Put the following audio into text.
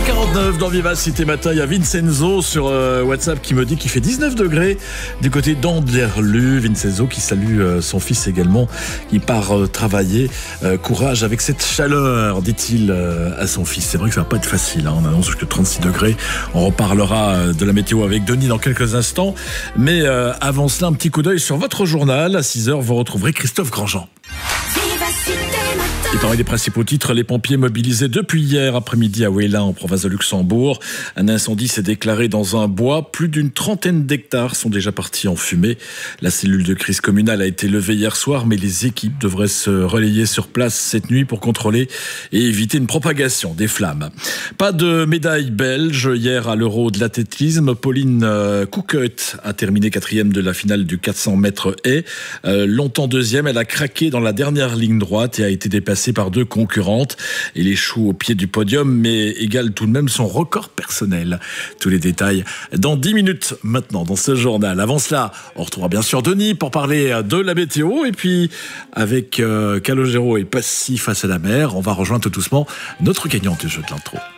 8h49 dans Vivacité Matin, il y a Vincenzo sur WhatsApp qui me dit qu'il fait 19 degrés du côté d'Anderlu. Vincenzo qui salue son fils également, qui part travailler. Courage avec cette chaleur, dit-il à son fils. C'est vrai que ça va pas être facile, hein. On annonce jusqu'à 36 degrés. On reparlera de la météo avec Denis dans quelques instants. Mais avant cela, un petit coup d'œil sur votre journal. À 6h, vous retrouverez Christophe Grandjean. Et parmi les principaux titres, les pompiers mobilisés depuis hier après-midi à Ouélin, en province de Luxembourg. Un incendie s'est déclaré dans un bois. Plus d'une trentaine d'hectares sont déjà partis en fumée. La cellule de crise communale a été levée hier soir, mais les équipes devraient se relayer sur place cette nuit pour contrôler et éviter une propagation des flammes. Pas de médaille belge hier à l'Euro de l'athlétisme. Pauline Couquet a terminé 4e de la finale du 400 mètres haies. Longtemps deuxième, elle a craqué dans la dernière ligne droite et a été dépassée par deux concurrentes. Elle échoue au pied du podium, mais égale tout de même son record personnel. Tous les détails dans 10 minutes maintenant dans ce journal. Avant cela, on retrouvera bien sûr Denis pour parler de la météo. Et puis, avec Calogero et Passy face à la mer, on va rejoindre tout doucement notre gagnante du jeu de l'intro.